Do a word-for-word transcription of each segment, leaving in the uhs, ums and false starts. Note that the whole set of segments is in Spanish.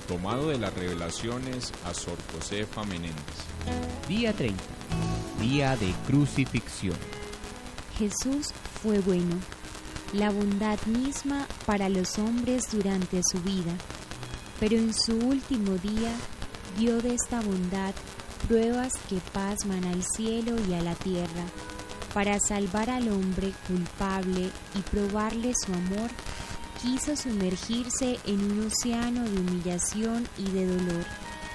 tomado de las Revelaciones a Sor Josefa Menéndez. Día treinta, día de crucifixión. Jesús fue bueno, la bondad misma para los hombres durante su vida, pero en su último día dio de esta bondad pruebas que pasman al cielo y a la tierra, para salvar al hombre culpable y probarle su amor. Quiso sumergirse en un océano de humillación y de dolor.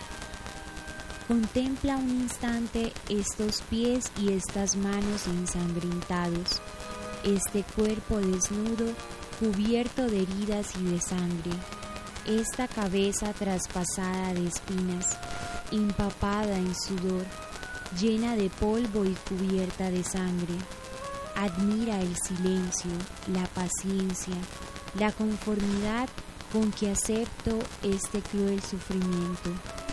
Contempla un instante estos pies y estas manos ensangrentados, este cuerpo desnudo cubierto de heridas y de sangre, esta cabeza traspasada de espinas, empapada en sudor, llena de polvo y cubierta de sangre. Admira el silencio, la paciencia, la conformidad con que acepto este cruel sufrimiento.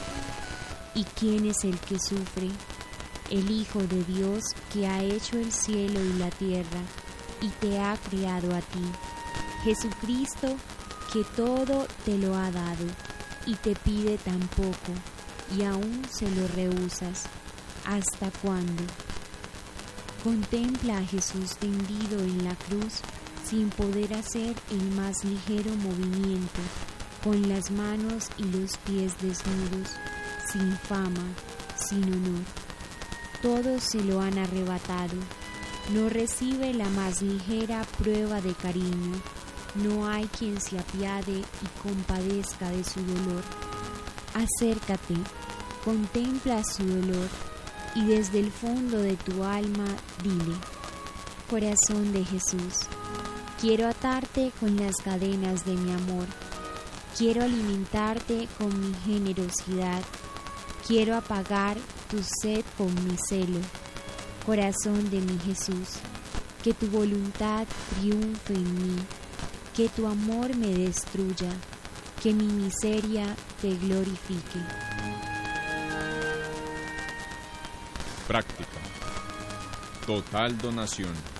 ¿Y quién es el que sufre? El Hijo de Dios, que ha hecho el cielo y la tierra y te ha creado a ti. Jesucristo, que todo te lo ha dado y te pide tan poco, y aún se lo rehusas. ¿Hasta cuándo? Contempla a Jesús tendido en la cruz sin poder hacer el más ligero movimiento, con las manos y los pies desnudos, sin fama, sin honor. Todos se lo han arrebatado. No recibe la más ligera prueba de cariño. No hay quien se apiade y compadezca de su dolor. Acércate, contempla su dolor y desde el fondo de tu alma dile: corazón de Jesús, quiero atarte con las cadenas de mi amor, quiero alimentarte con mi generosidad, quiero apagar tu sed con mi celo. Corazón de mi Jesús, que tu voluntad triunfe en mí, que tu amor me destruya, que mi miseria te glorifique. Práctica. Total donación.